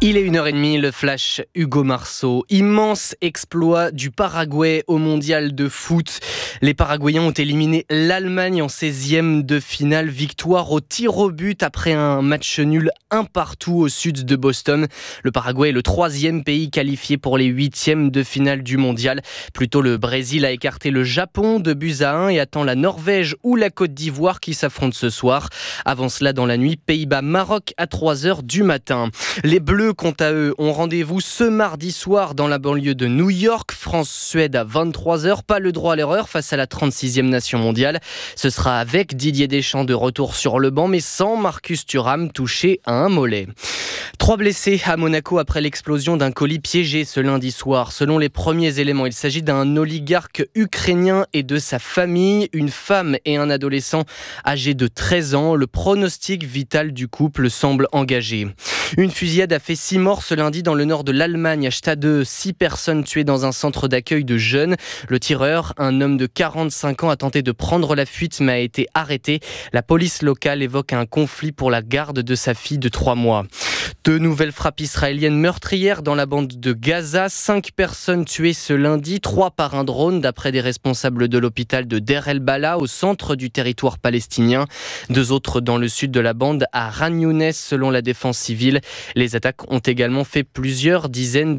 Il est 1h30, le flash Hugo Marceau. Immense exploit du Paraguay au mondial de foot. Les Paraguayens ont éliminé l'Allemagne en 16e de finale. Victoire au tir au but après un match nul 1-1 au sud de Boston. Le Paraguay est le 3e pays qualifié pour les 8e de finale du mondial. Plutôt, le Brésil a écarté le Japon de 2-1 et attend la Norvège ou la Côte d'Ivoire qui s'affrontent ce soir. Avant cela, dans la nuit, Pays-Bas-Maroc à 3h du matin. Les Bleus, quant à eux, ont rendez-vous ce mardi soir dans la banlieue de New York. France-Suède à 23h. Pas le droit à l'erreur face à la 36e nation mondiale. Ce sera avec Didier Deschamps de retour sur le banc, mais sans Marcus Thuram touché à un mollet. 3 blessés à Monaco après l'explosion d'un colis piégé ce lundi soir. Selon les premiers éléments, il s'agit d'un oligarque ukrainien et de sa famille, une femme et un adolescent âgé de 13 ans. Le pronostic vital du couple semble engagé. Une fusillade a fait 6 morts ce lundi dans le nord de l'Allemagne, à Stade. 6 personnes tuées dans un centre d'accueil de jeunes. Le tireur, un homme de 45 ans, a tenté de prendre la fuite mais a été arrêté. La police locale évoque un conflit pour la garde de sa fille de 3 mois. 2 nouvelles frappes israéliennes meurtrières dans la bande de Gaza. 5 personnes tuées ce lundi, 3 par un drone, d'après des responsables de l'hôpital de Deir el-Bala, au centre du territoire palestinien. 2 autres dans le sud de la bande, à Khan Younes, selon la défense civile. Les attaques ont également fait plusieurs dizaines